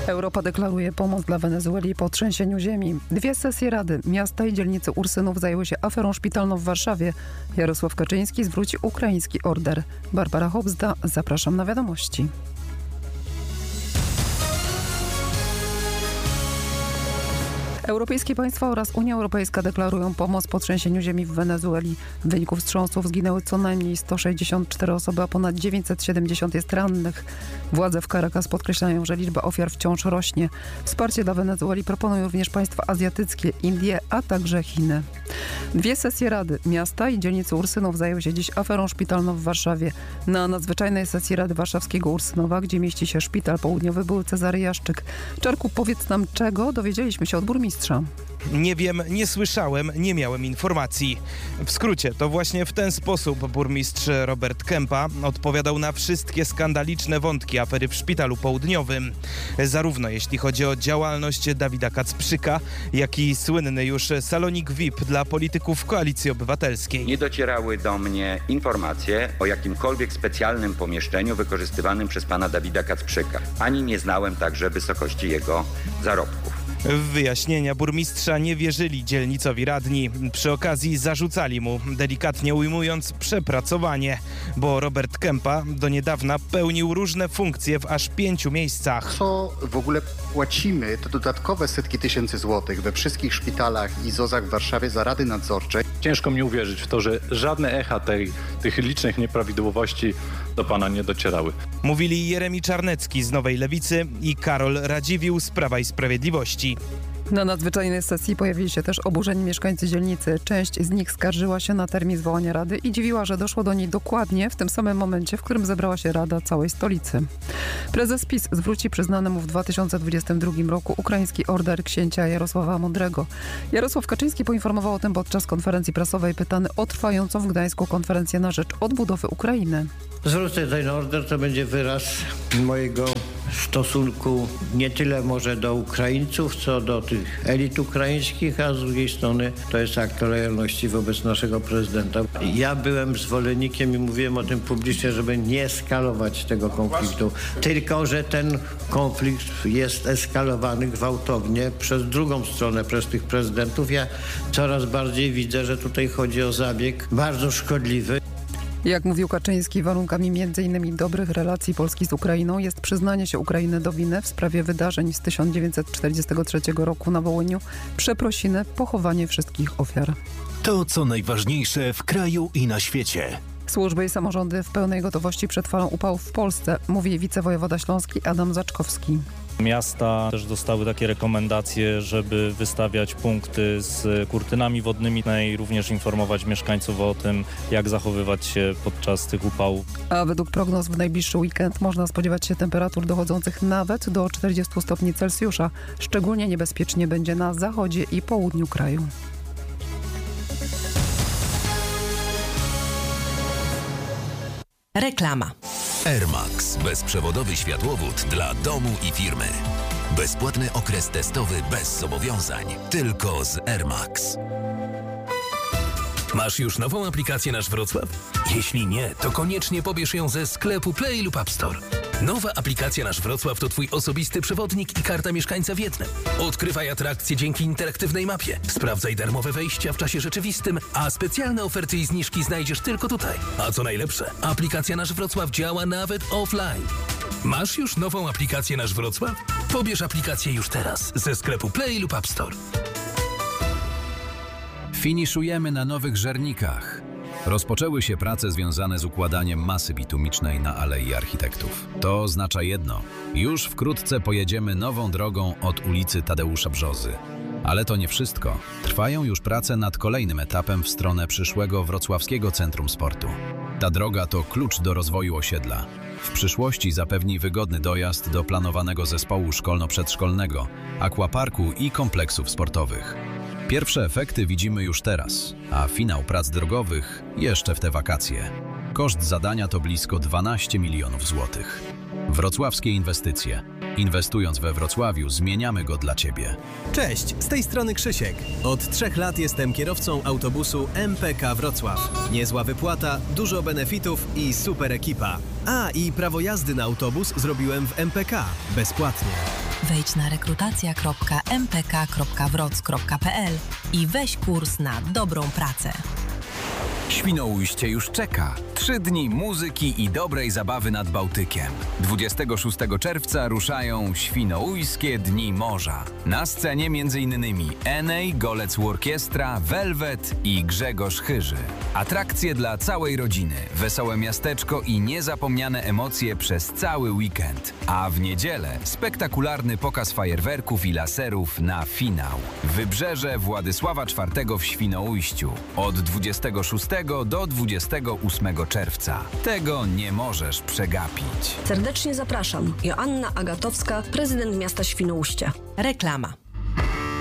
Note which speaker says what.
Speaker 1: Europa deklaruje pomoc dla Wenezueli po trzęsieniu ziemi. 2 sesje Rady Miasta i Dzielnicy Ursynów zajęły się aferą szpitalną w Warszawie. Jarosław Kaczyński zwróci ukraiński order. Barbara Hobzda, zapraszam na wiadomości. Europejskie państwa oraz Unia Europejska deklarują pomoc po trzęsieniu ziemi w Wenezueli. W wyniku wstrząsów zginęły co najmniej 164 osoby, a ponad 970 jest rannych. Władze w Caracas podkreślają, że liczba ofiar wciąż rośnie. Wsparcie dla Wenezueli proponują również państwa azjatyckie, Indie, a także Chiny. 2 sesje Rady Miasta i Dzielnicy Ursynów zajęły się dziś aferą szpitalną w Warszawie. Na nadzwyczajnej sesji Rady Warszawskiego Ursynowa, gdzie mieści się szpital południowy, był Cezary Jaszczyk. Czarku, powiedz nam, czego dowiedzieliśmy się od burmistrza?
Speaker 2: Nie wiem, nie słyszałem, nie miałem informacji. W skrócie, to właśnie w ten sposób burmistrz Robert Kempa odpowiadał na wszystkie skandaliczne wątki afery w Szpitalu Południowym. Zarówno jeśli chodzi o działalność Dawida Kacprzyka, jak i słynny już salonik VIP dla polityków Koalicji Obywatelskiej.
Speaker 3: Nie docierały do mnie informacje o jakimkolwiek specjalnym pomieszczeniu wykorzystywanym przez pana Dawida Kacprzyka. Ani nie znałem także wysokości jego zarobków.
Speaker 2: W wyjaśnienia burmistrza nie wierzyli dzielnicowi radni. Przy okazji zarzucali mu, delikatnie ujmując, przepracowanie, bo Robert Kempa do niedawna pełnił różne funkcje w aż 5 miejscach.
Speaker 4: Co w ogóle płacimy, to dodatkowe setki tysięcy złotych we wszystkich szpitalach i ZOZ-ach w Warszawie za rady nadzorcze.
Speaker 5: Ciężko mi uwierzyć w to, że żadne echa tych licznych nieprawidłowości do pana nie docierały.
Speaker 2: Mówili Jeremi Czarnecki z Nowej Lewicy i Karol Radziwiłł z Prawa i Sprawiedliwości.
Speaker 1: Na nadzwyczajnej sesji pojawili się też oburzeni mieszkańcy dzielnicy. Część z nich skarżyła się na termin zwołania Rady i dziwiła, że doszło do niej dokładnie w tym samym momencie, w którym zebrała się Rada całej stolicy. Prezes PiS zwróci przyznany mu w 2022 roku ukraiński order księcia Jarosława Mądrego. Jarosław Kaczyński poinformował o tym podczas konferencji prasowej, pytany o trwającą w Gdańsku konferencję na rzecz odbudowy Ukrainy.
Speaker 6: Zwrócę ten order, to będzie wyraz mojego stosunku nie tyle może do Ukraińców, co do tych elit ukraińskich, a z drugiej strony to jest akt lojalności wobec naszego prezydenta. Ja byłem zwolennikiem i mówiłem o tym publicznie, żeby nie eskalować tego konfliktu. Tylko że ten konflikt jest eskalowany gwałtownie przez drugą stronę, przez tych prezydentów. Ja coraz bardziej widzę, że tutaj chodzi o zabieg bardzo szkodliwy.
Speaker 1: Jak mówił Kaczyński, warunkami m.in. dobrych relacji Polski z Ukrainą jest przyznanie się Ukrainy do winy w sprawie wydarzeń z 1943 roku na Wołyniu, przeprosiny, pochowanie wszystkich ofiar.
Speaker 7: To, co najważniejsze w kraju i na świecie.
Speaker 1: Służby i samorządy w pełnej gotowości przed falą upałów w Polsce, mówi wicewojewoda śląski Adam Zaczkowski.
Speaker 8: Miasta też dostały takie rekomendacje, żeby wystawiać punkty z kurtynami wodnymi i również informować mieszkańców o tym, jak zachowywać się podczas tych upałów.
Speaker 1: A według prognoz w najbliższy weekend można spodziewać się temperatur dochodzących nawet do 40 stopni Celsjusza. Szczególnie niebezpiecznie będzie na zachodzie i południu kraju.
Speaker 9: Reklama.
Speaker 7: Air Max. Bezprzewodowy światłowód dla domu i firmy. Bezpłatny okres testowy bez zobowiązań. Tylko z Air Max. Masz już nową aplikację Nasz Wrocław? Jeśli nie, to koniecznie pobierz ją ze sklepu Play lub App Store. Nowa aplikacja Nasz Wrocław to Twój osobisty przewodnik i karta mieszkańca w jednym. Odkrywaj atrakcje dzięki interaktywnej mapie. Sprawdzaj darmowe wejścia w czasie rzeczywistym, a specjalne oferty i zniżki znajdziesz tylko tutaj. A co najlepsze, aplikacja Nasz Wrocław działa nawet offline. Masz już nową aplikację Nasz Wrocław? Pobierz aplikację już teraz ze sklepu Play lub App Store.
Speaker 10: Finiszujemy na nowych żernikach. Rozpoczęły się prace związane z układaniem masy bitumicznej na Alei Architektów. To oznacza jedno. Już wkrótce pojedziemy nową drogą od ulicy Tadeusza Brzozy. Ale to nie wszystko. Trwają już prace nad kolejnym etapem w stronę przyszłego Wrocławskiego Centrum Sportu. Ta droga to klucz do rozwoju osiedla. W przyszłości zapewni wygodny dojazd do planowanego zespołu szkolno-przedszkolnego, aquaparku i kompleksów sportowych. Pierwsze efekty widzimy już teraz, a finał prac drogowych jeszcze w te wakacje. Koszt zadania to blisko 12 milionów złotych. Wrocławskie inwestycje. Inwestując we Wrocławiu, zmieniamy go dla Ciebie.
Speaker 9: Cześć, z tej strony Krzysiek. Od 3 lat jestem kierowcą autobusu MPK Wrocław. Niezła wypłata, dużo benefitów i super ekipa. A, i prawo jazdy na autobus zrobiłem w MPK. Bezpłatnie.
Speaker 11: Wejdź na rekrutacja.mpk.wroc.pl i weź kurs na dobrą pracę.
Speaker 10: Świnoujście już czeka. 3 dni muzyki i dobrej zabawy nad Bałtykiem. 26 czerwca ruszają Świnoujskie Dni Morza. Na scenie m.in. Enej, Golec Orkiestra, Velvet i Grzegorz Chyży. Atrakcje dla całej rodziny, wesołe miasteczko i niezapomniane emocje przez cały weekend. A w niedzielę spektakularny pokaz fajerwerków i laserów na finał. Wybrzeże Władysława IV w Świnoujściu. Od 26 do 28 czerwca. Tego nie możesz przegapić.
Speaker 12: Serdecznie zapraszam. Joanna Agatowska, prezydent miasta Świnoujście.
Speaker 11: Reklama.